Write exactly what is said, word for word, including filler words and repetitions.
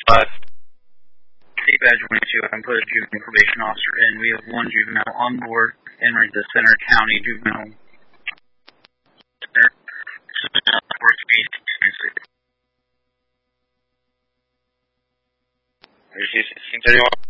Uh, State Badge twenty-two, I can put a juvenile probation officer in. We have one juvenile on board entering the Center County Juvenile Center. sixteen thirty-one.